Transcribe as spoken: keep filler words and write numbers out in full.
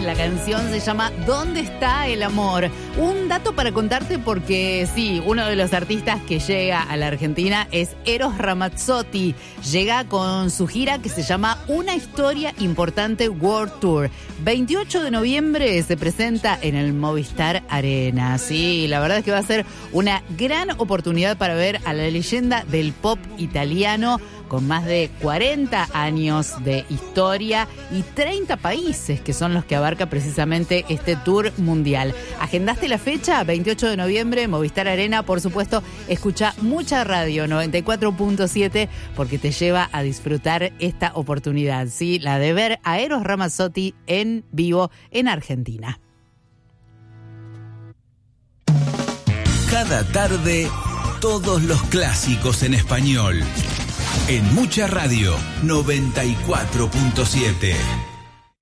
La canción se llama ¿Dónde está el amor? Un dato para contarte porque sí, uno de los artistas que llega a la Argentina es Eros Ramazzotti. Llega con su gira que se llama Una Historia Importante World Tour. veintiocho de noviembre se presenta en el Movistar Arena. Sí, la verdad es que va a ser una gran oportunidad para ver a la leyenda del pop italiano con más de cuarenta años de historia y treinta países que son los que abarca precisamente este tour mundial. ¿Agendaste la fecha? veintiocho de noviembre, Movistar Arena. Por supuesto, escucha mucha radio, noventa y cuatro punto siete, porque te lleva a disfrutar esta oportunidad, ¿sí? La de ver a Eros Ramazzotti en vivo en Argentina. Cada tarde, todos los clásicos en español. En Mucha Radio, noventa y cuatro punto siete.